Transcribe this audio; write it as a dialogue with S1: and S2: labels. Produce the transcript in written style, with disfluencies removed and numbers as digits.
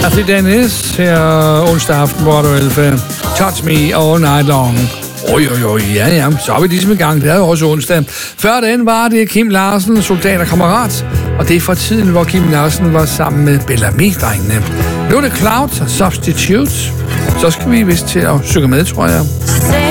S1: Kathy Dennis her onsdag aften på Radio 11. Touch Me All Night Long. Ja, så er vi ligesom i gang. Det er jo også onsdag. Før den var det Kim Larsen, soldat og kammerat. Og det er fra tiden, hvor Kim Larsen var sammen med Bellamy-drengene. Nu er det Cloud Substitute. Så skal vi vist til at synge med, tror jeg.